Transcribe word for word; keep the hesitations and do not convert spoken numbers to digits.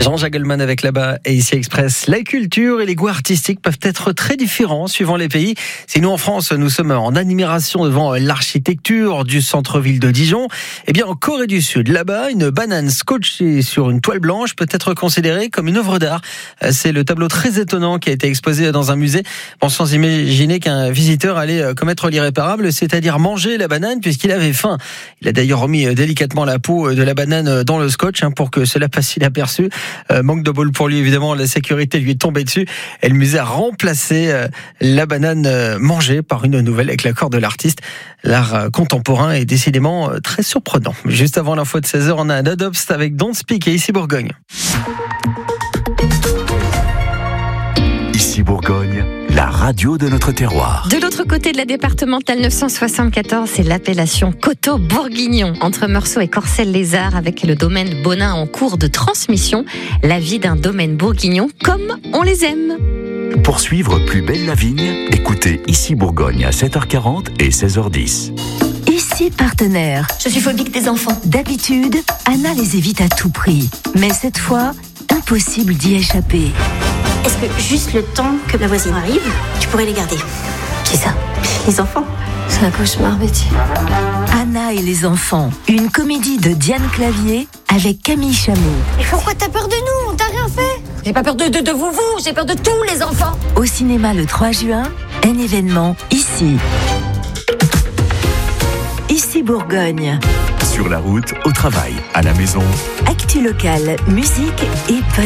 Jean-Jacques Goldman avec là-bas et ici Express. La culture et les goûts artistiques peuvent être très différents suivant les pays. Si nous en France, nous sommes en admiration devant l'architecture du centre-ville de Dijon, eh bien en Corée du Sud, là-bas, une banane scotchée sur une toile blanche peut être considérée comme une œuvre d'art. C'est le tableau très étonnant qui a été exposé dans un musée. Bon, sans imaginer qu'un visiteur allait commettre l'irréparable, c'est-à-dire manger la banane puisqu'il avait faim. Il a d'ailleurs remis délicatement la peau de la banane dans le scotch hein, pour que cela passe inaperçu. Euh, manque de bol pour lui, évidemment, la sécurité lui est tombée dessus et le musée a remplacé euh, la banane euh, mangée par une nouvelle avec l'accord de l'artiste. L'art euh, contemporain est décidément euh, très surprenant. Juste avant l'info de seize heures, on a un Adobst avec Don't Speak et ici Bourgogne. Ici Bourgogne, la radio de notre terroir. De l'autre côté de la départementale neuf cent soixante-quatorze, c'est l'appellation Coteaux Bourguignon, entre Meursault et Corcelles-les-Arts, avec le domaine Bonin en cours de transmission. La vie d'un domaine bourguignon comme on les aime. Pour suivre Plus belle la vigne, écoutez Ici Bourgogne à sept heures quarante et seize heures dix. Ici Partenaire. Je suis phobique des enfants. D'habitude, Anna les évite à tout prix. Mais cette fois, impossible d'y échapper. Est-ce que juste le temps que ma voisine arrive, tu pourrais les garder? Qui ça? Les enfants. C'est un cauchemar, Betty. Anna et les enfants, une comédie de Diane Clavier avec Camille Chamou. Mais pourquoi t'as peur de nous? On t'a rien fait. J'ai pas peur de, de, de vous, vous, j'ai peur de tous les enfants. Au cinéma le trois juin, un événement ici. Ici Bourgogne. Sur la route, au travail, à la maison. Actu locale, musique et